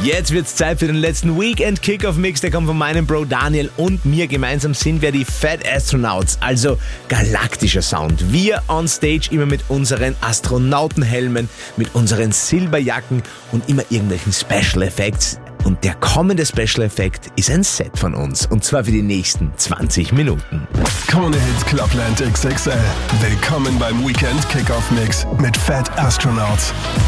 Jetzt wird's Zeit für den letzten Weekend Kickoff Mix. Der kommt von meinem Bro Daniel und mir. Gemeinsam sind wir die Fat Astronauts, also galaktischer Sound. Wir on Stage immer mit unseren Astronautenhelmen, mit unseren Silberjacken und immer irgendwelchen Special Effects. Und der kommende Special Effekt ist ein Set von uns. Und zwar für die nächsten 20 Minuten. Krone Hits Clubland XXL. Willkommen beim Weekend Kickoff Mix mit Fat Astronauts.